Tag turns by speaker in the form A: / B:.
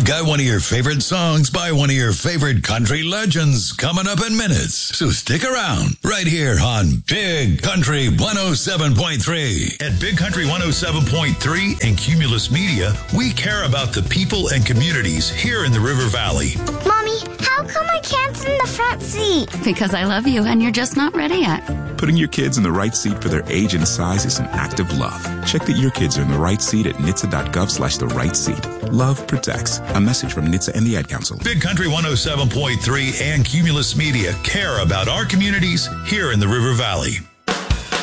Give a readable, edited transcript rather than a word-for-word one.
A: We've got one of your favorite songs by one of your favorite country legends coming up in minutes. So stick around right here on Big Country 107.3. At Big Country 107.3 and Cumulus Media, we care about the people and communities here in the River Valley.
B: Mommy, how come I can't sit in the front seat?
C: Because I love you and you're just not ready yet.
D: Putting your kids in the right seat for their age and size is an act of love. Check that your kids are in the right seat at nhtsa.gov/the right seat. Love protects. A message from NHTSA and the Ad Council.
A: Big Country 107.3 and Cumulus Media care about our communities here in the River Valley.